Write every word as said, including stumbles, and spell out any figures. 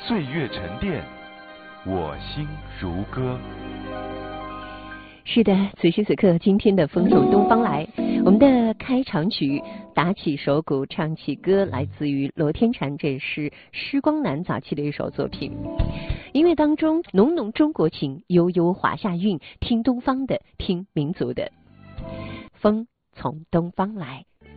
岁月沉淀，我心如歌。 是的，此时此刻，今天的风从东方来，我们的开场曲打起手鼓唱起歌，来自于罗天婵，这是施光南早期的一首作品。音乐当中浓浓中国情，悠悠华夏韵，听东方的，听民族的，风从东方来。